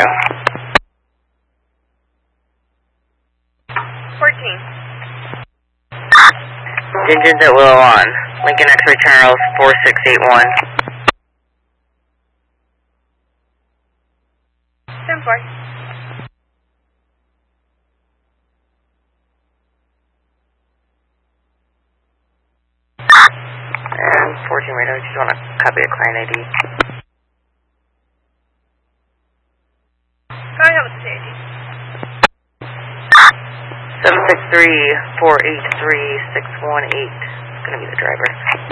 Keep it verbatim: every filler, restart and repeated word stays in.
fourteen. Engines at Willow on. Lincoln X-Ray Charles four six eight one. ten four. And fourteen radar, just want to copy the client I D. Going up with the I D. seven six three, four eight three, six one eight. It's going to be the driver.